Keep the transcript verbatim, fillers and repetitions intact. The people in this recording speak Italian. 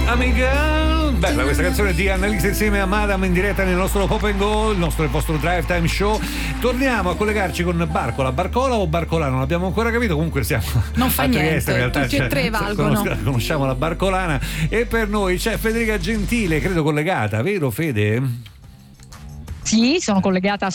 Amica, bella questa canzone di Annalisa insieme a Madame in diretta nel nostro Pop and Go, il nostro il vostro Drive Time Show. Torniamo a collegarci con Barcola, Barcola o Barcola, non abbiamo ancora capito, comunque siamo non fa a niente, Trieste, in realtà, tutti e tre valgono. Conosc- conosciamo la Barcolana e per noi c'è Federica Gentile, credo collegata, vero Fede? Sì, sono collegata